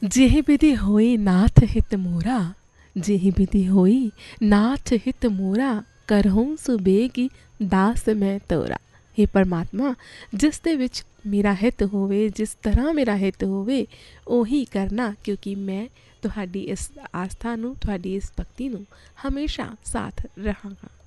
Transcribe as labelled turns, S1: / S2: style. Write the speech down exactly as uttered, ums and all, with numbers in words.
S1: ਜਿਹੀ ਵਿਧੀ ਹੋਈ ਨਾਥ ਹਿਤ ਮੋਰਾ, ਜਿਹੀ ਵਿਧੀ ਹੋਈ ਨਾਥ ਹਿਤ ਮੋਰਾ, ਕਰਹੂੰ ਸੁਬੇਗੀ ਦਾਸ ਮੈਂ ਤੋਰਾ। ਹੇ ਪਰਮਾਤਮਾ, ਜਿਸ ਦੇ ਵਿੱਚ ਮੇਰਾ ਹਿੱਤ ਹੋਵੇ, ਜਿਸ ਤਰ੍ਹਾਂ ਮੇਰਾ ਹਿੱਤ ਹੋਵੇ ਉਹੀ ਕਰਨਾ, ਕਿਉਂਕਿ ਮੈਂ ਤੁਹਾਡੀ ਇਸ ਆਸਥਾ ਨੂੰ, ਤੁਹਾਡੀ ਇਸ ਭਗਤੀ ਨੂੰ ਹਮੇਸ਼ਾ ਸਾਥ ਰਹਾਂਗਾ।